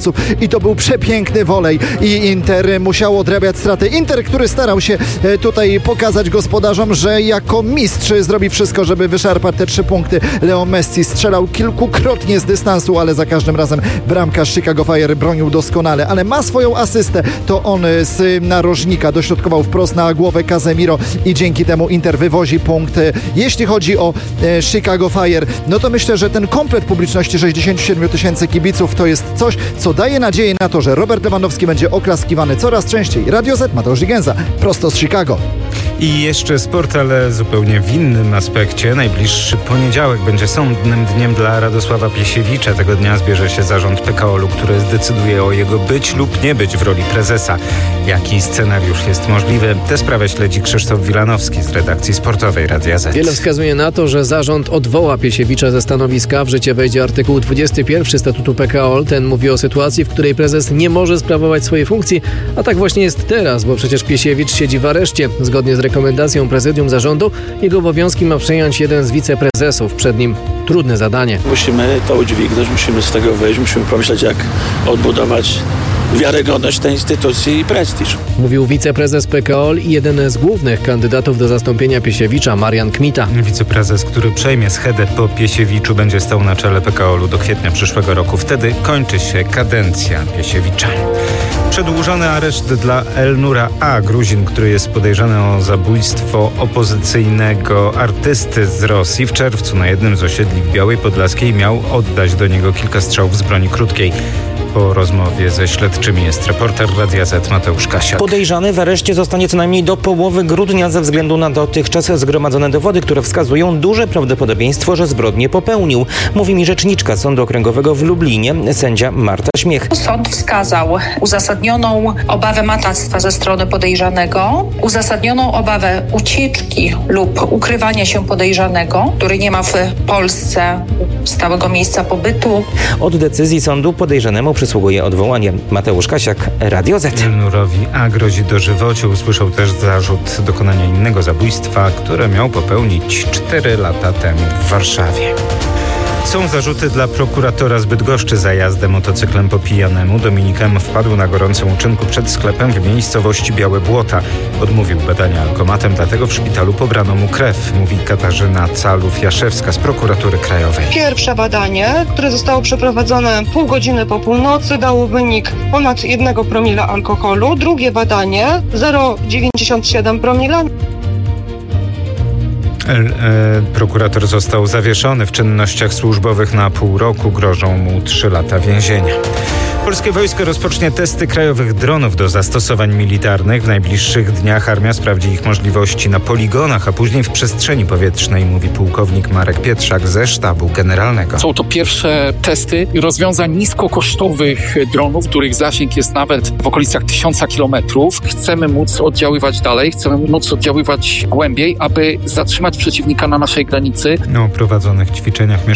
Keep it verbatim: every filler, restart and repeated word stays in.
kibiców i to był przepiękny wolej i Inter musiał odrabiać straty. Inter, który starał się tutaj pokazać gospodarzom, że jako mistrz zrobi wszystko, żeby wyszarpać te trzy punkty. Leo Messi strzelał kilkukrotnie z dystansu, ale za każdym razem bramkarz Chicago Fire bronił doskonale, ale ma swoją asystę. To on z narożnika dośrodkował wprost na głowę Casemiro i dzięki temu Inter wywozi punkt. Jeśli chodzi o e, Chicago Fire, no to myślę, że ten komplet publiczności sześćdziesiąt siedem tysięcy kibiców to jest coś, co daje nadzieję na to, że Robert Lewandowski będzie oklaskiwany coraz częściej. Radio Z, Mateusz Digenza, prosto z Chicago. I jeszcze sport, ale zupełnie w innym aspekcie. Najbliższy poniedziałek będzie sądnym dniem dla Radosława Piesiewicza. Tego dnia zbierze się zarząd P K O L-u, który zdecyduje o jego być lub nie być w roli prezesa. Jaki scenariusz jest możliwy? Tę sprawę śledzi Krzysztof Wilanowski z redakcji sportowej Radia Z. Wiele wskazuje na to, że zarząd odwoła Piesiewicza ze stanowiska. W życie wejdzie artykuł dwudziesty pierwszy statutu P K O L. Ten mówi o sytuacji, w której prezes nie może sprawować swojej funkcji, a tak właśnie jest teraz, bo przecież Piesiewicz siedzi w areszcie. Zgodnie z rekomendacją prezydium zarządu jego obowiązki ma przejąć jeden z wiceprezesów. Przed nim trudne zadanie. Musimy to udźwignąć, musimy z tego wyjść, musimy pomyśleć, jak odbudować wiarygodność tej instytucji i prestiż. Mówił wiceprezes P K O L i jeden z głównych kandydatów do zastąpienia Piesiewicza, Marian Kmita. Wiceprezes, który przejmie schedę po Piesiewiczu, będzie stał na czele P K O L-u do kwietnia przyszłego roku. Wtedy kończy się kadencja Piesiewicza. Przedłużony areszt dla Elnura A., Gruzin, który jest podejrzany o zabójstwo opozycyjnego artysty z Rosji. W czerwcu na jednym z osiedli w Białej Podlaskiej miał oddać do niego kilka strzałów z broni krótkiej. Po rozmowie ze śledczymi jest reporter Radia Z Mateusz Kasiak. Podejrzany w areszcie zostanie co najmniej do połowy grudnia ze względu na dotychczas zgromadzone dowody, które wskazują duże prawdopodobieństwo, że zbrodnię popełnił. Mówi mi rzeczniczka Sądu Okręgowego w Lublinie, sędzia Marta Śmiech. Sąd wskazał uzasadnioną obawę matactwa ze strony podejrzanego, uzasadnioną obawę ucieczki lub ukrywania się podejrzanego, który nie ma w Polsce stałego miejsca pobytu. Od decyzji sądu podejrzanemu przysługuje odwołanie. Mateusz Kasiak, Radio Z. Elnurowi A. grozi dożywocie. Usłyszał też zarzut dokonania innego zabójstwa, które miał popełnić cztery lata temu w Warszawie. Są zarzuty dla prokuratora z Bydgoszczy za jazdę motocyklem po pijanemu. Dominik M. wpadł na gorącym uczynku przed sklepem w miejscowości Białe Błota. Odmówił badania alkomatem, dlatego w szpitalu pobrano mu krew, mówi Katarzyna Calów-Jaszewska z prokuratury krajowej. Pierwsze badanie, które zostało przeprowadzone pół godziny po północy, dało wynik ponad jednego promila alkoholu. Drugie badanie zero przecinek dziewięćdziesiąt siedem promila. Prokurator został zawieszony w czynnościach służbowych na pół roku. Grożą mu trzy lata więzienia. Polskie wojsko rozpocznie testy krajowych dronów do zastosowań militarnych. W najbliższych dniach armia sprawdzi ich możliwości na poligonach, a później w przestrzeni powietrznej, mówi pułkownik Marek Pietrzak ze Sztabu Generalnego. Są to pierwsze testy rozwiązań niskokosztowych dronów, których zasięg jest nawet w okolicach tysiąca kilometrów. Chcemy móc oddziaływać dalej, chcemy móc oddziaływać głębiej, aby zatrzymać przeciwnika na naszej granicy. O prowadzonych ćwiczeniach